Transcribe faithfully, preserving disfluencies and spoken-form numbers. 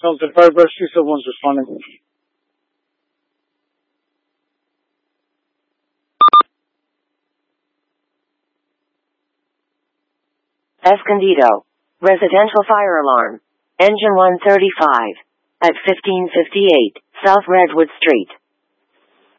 Sounds like Fire Rescue, someone's responding. Escondido. Residential fire alarm. Engine one thirty-five. At fifteen fifty-eight, South Redwood Street.